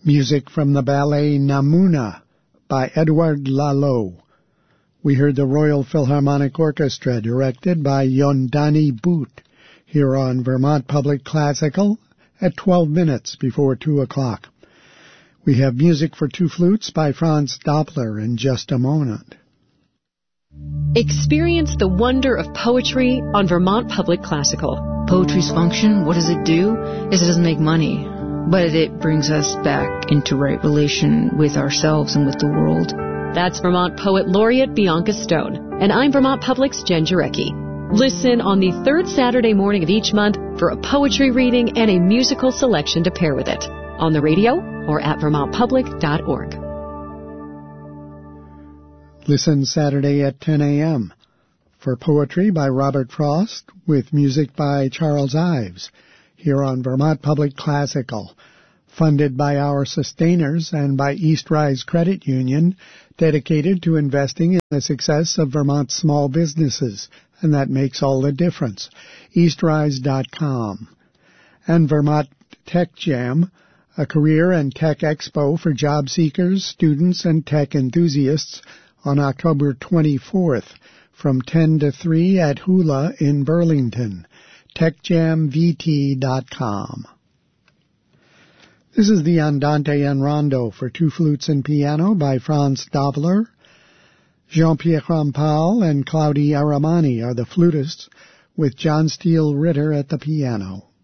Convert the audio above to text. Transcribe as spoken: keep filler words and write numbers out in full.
Music from the ballet Namuna by Edouard Lalo. We heard the Royal Philharmonic Orchestra directed by Yondani Boot here on Vermont Public Classical at twelve minutes before two o'clock. We have music for two flutes by Franz Doppler in just a moment. Experience the wonder of poetry on Vermont Public Classical. Poetry's function, what does it do? Is it doesn't make money, but it brings us back into right relation with ourselves and with the world. That's Vermont Poet Laureate Bianca Stone, and I'm Vermont Public's Jen Jarecki. Listen on the third Saturday morning of each month for a poetry reading and a musical selection to pair with it, on the radio or at vermont public dot org. Listen Saturday at ten a.m. for poetry by Robert Frost with music by Charles Ives here on Vermont Public Classical, funded by our sustainers and by East Rise Credit Union, dedicated to investing in the success of Vermont's small businesses, and that makes all the difference. east rise dot com. And Vermont Tech Jam, a career and tech expo for job seekers, students, and tech enthusiasts on October twenty-fourth from ten to three at Hula in Burlington. tech jam v t dot com. This is the Andante and Rondo for two flutes and piano by Franz Doppler. Jean-Pierre Rampal and Claudie Aramani are the flutists, with John Steele Ritter at the piano.